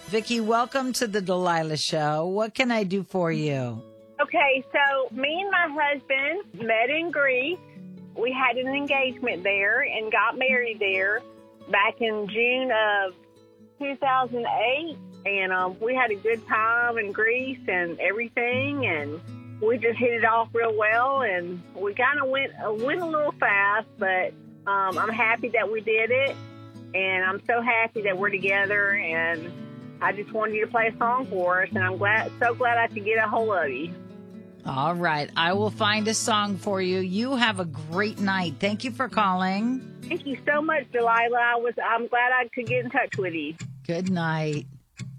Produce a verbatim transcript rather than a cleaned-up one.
Vicki, welcome to the Delilah Show. What can I do for you? Okay, so me and my husband met in Greece. We had an engagement there and got married there back in June of two thousand eight. And um, we had a good time in Greece and everything, and we just hit it off real well. And we kind of went, uh, went a little fast, but um, I'm happy that we did it. And I'm so happy that we're together, and I just wanted you to play a song for us, and I'm glad, so glad I could get a hold of you. All right. I will find a song for you. You have a great night. Thank you for calling. Thank you so much, Delilah. I was, I'm glad I could get in touch with you. Good night.